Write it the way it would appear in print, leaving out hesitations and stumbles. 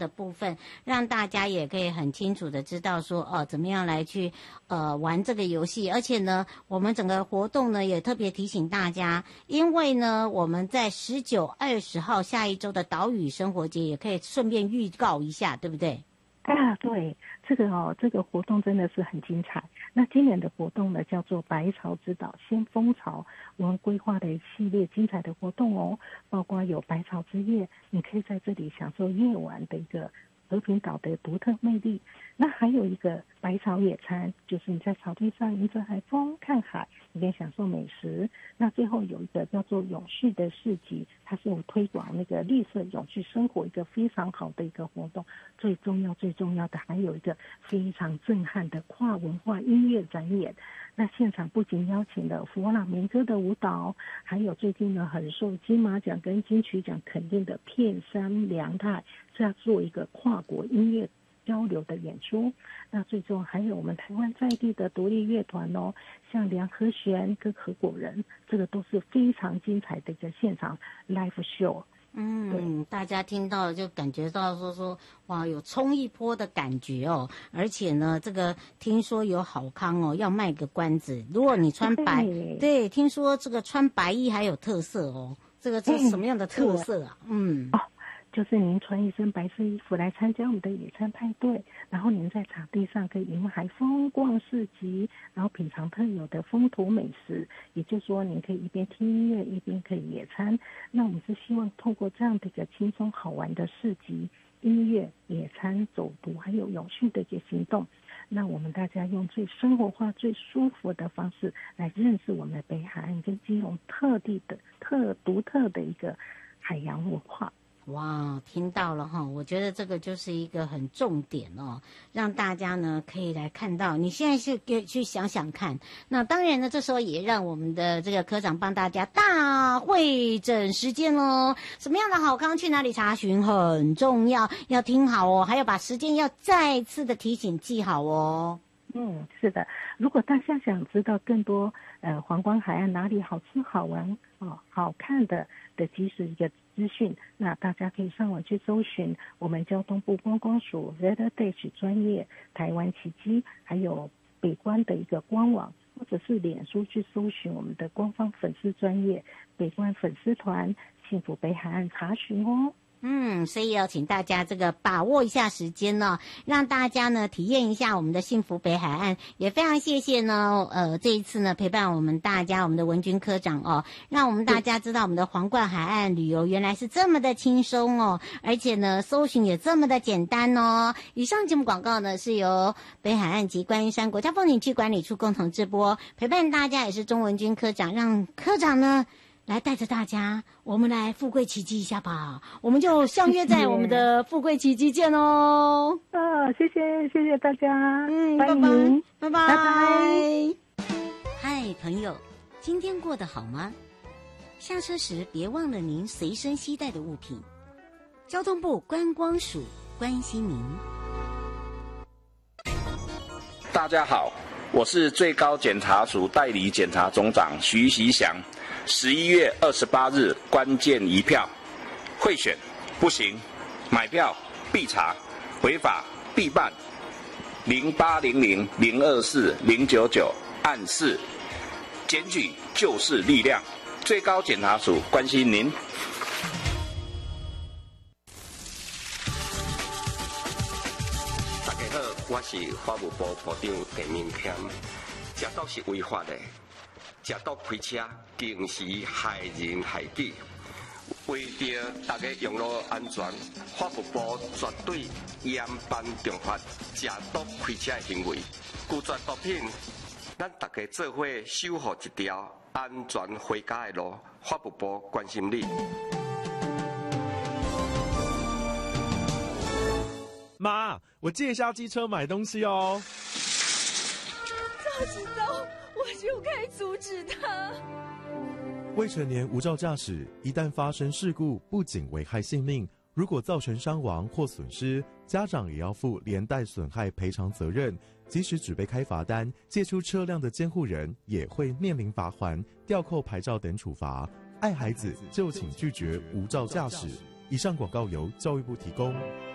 的部分，让大家也可以很清楚的知道说怎么样来去玩这个游戏。而且呢，我们整个活动呢也特别提醒大家，因为呢我们在19、20号下一周的岛屿生活节也可以顺便预告一下，对不对？ 对，这个活动真的是很精彩。那今年的活动呢，叫做百草之岛先锋草，我们规划的一系列精彩的活动哦，包括有百草之夜，你可以在这里享受夜晚的一个和平岛的独特魅力。那还有一个百草野餐，就是你在草地上迎着海风看海，一边享受美食。那最后有一个叫做永续的市集，它是我们推广那个绿色永续生活一个非常好的一个活动。最重要的还有一个非常震撼的跨文化音乐展演。那现场不仅邀请了佛朗明哥的舞蹈，还有最近呢很受金马奖跟金曲奖肯定的片山凉太，是要做一个跨国音乐交流的演出。那最终还有我们台湾在地的独立乐团哦，像梁和弦跟何果仁，这个都是非常精彩的一个现场 live show。 大家听到了就感觉到说哇，有冲一波的感觉哦。而且呢，这个听说有好康哦，要卖个关子。如果你穿白，对，听说这个穿白衣还有特色哦。这是什么样的特色啊？ 就是您穿一身白色衣服来参加我们的野餐派对，然后您在场地上可以迎海风、逛市集，然后品尝特有的风土美食。也就是说，您可以一边听音乐，一边可以野餐。那我们是希望透过这样的一个轻松好玩的市集、音乐、野餐、走读，还有永续的一个行动，那我们大家用最生活化、最舒服的方式来认识我们的北海岸跟基隆独特的一个海洋文化。 哇，听到了哈，我觉得这个就是一个很重点哦，让大家呢可以来看到。你现在去想想看，那当然呢，这时候也让我们的这个科长帮大家大会诊时间喽。什么样的好康去哪里查询很重要，要听好哦，还要把时间要再次的提醒记好哦。 是的，如果大家想知道更多皇冠海岸哪里好吃好玩好看的即时一个资讯，那大家可以上网去搜寻我们交通部观光署 Red Dash 专业台湾奇迹，还有北关的一个官网，或者是脸书去搜寻我们的官方粉丝专业北关粉丝团幸福北海岸查询哦。 所以要请大家这个把握一下时间呢，让大家呢体验一下我们的幸福北海岸。也非常谢谢呢，这一次呢陪伴我们大家，我们的文君科长哦，让我们大家知道我们的皇冠海岸旅游原来是这么的轻松哦，而且呢搜寻也这么的简单哦。以上节目广告呢是由北海岸及观音山国家风景区管理处共同直播，陪伴大家也是钟文君科长，让科长呢来带着大家，我们来富贵奇迹一下吧。我们就相约在我们的富贵奇迹见哦。 谢谢大家。 拜拜。嗨，朋友，今天过得好吗？下车时别忘了您随身携带的物品。交通部观光署关心您。 大家好，我是最高检察署代理检察总长徐习祥。11月28日关键一票，贿选不行，买票必查，违法必办。0800-024-099按4，检举就是力量。最高检察署关心您。 大家好，我是法务部部长陈明谦。食毒是违法的。食毒开车，更是害人害己。为着大家用路安全，法务部绝对严办重罚食毒开车的行为。拒绝毒品，咱大家做伙守护一条安全回家的路。法务部关心你。 妈，我借一下机车买东西哦。 早知道我就该阻止他。 未成年无照驾驶，一旦发生事故，不仅危害性命，如果造成伤亡或损失，家长也要负连带损害赔偿责任。即使只被开罚单，借出车辆的监护人也会面临罚锾、吊扣牌照等处罚。爱孩子就请拒绝无照驾驶。以上广告由教育部提供。